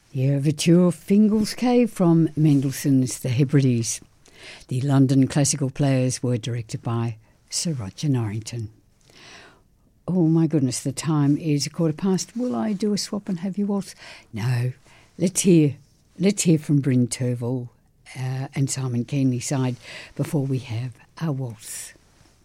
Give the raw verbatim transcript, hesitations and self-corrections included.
The overture Fingal's Cave from Mendelssohn's The Hebrides. The London Classical Players were directed by Sir Roger Norrington. Oh my goodness, the time is a quarter past. Will I do a swap and have you waltz? No. Let's hear, let's hear from Bryn Tervel uh, and Simon Keenly side before we have our waltz.